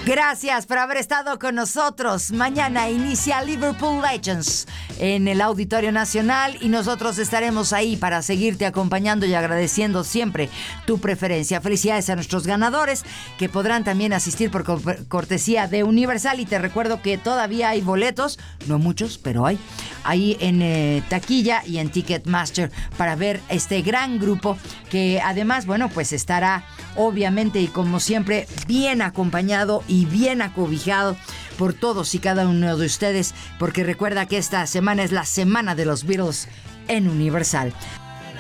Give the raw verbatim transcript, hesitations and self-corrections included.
Gracias por haber estado con nosotros. Mañana inicia Liverpool Legends en el Auditorio Nacional y nosotros estaremos ahí para seguirte acompañando y agradeciendo siempre tu preferencia. Felicidades a nuestros ganadores que podrán también asistir por cortesía de Universal, y te recuerdo que todavía hay boletos, no muchos, pero hay, ahí en eh, taquilla y en Ticketmaster para ver este gran grupo que además, bueno, pues estará obviamente y como siempre bien acompañado y bien acobijado por todos y cada uno de ustedes, porque recuerda que esta semana es la semana de los Beatles en Universal.